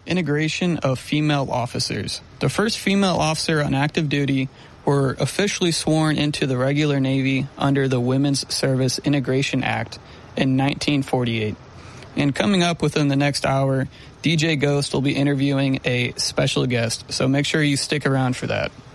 integration of female officers. The first female officer on active duty were officially sworn into the regular Navy under the Women's Service Integration Act in 1948. And coming up within the next hour, DJ Ghost will be interviewing a special guest, so make sure you stick around for that.